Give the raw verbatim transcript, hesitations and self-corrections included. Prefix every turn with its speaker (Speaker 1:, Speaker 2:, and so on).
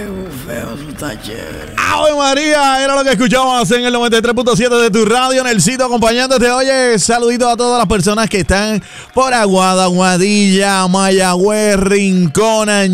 Speaker 1: feo, eso está chévere.
Speaker 2: ¡Ave María! Era lo que escuchábamos en el noventa y tres punto siete de tu radio, Nelsito, acompañándote. Oye, saludito a todas las personas que están por Aguada, Aguadilla, Mayagüez, Rincón,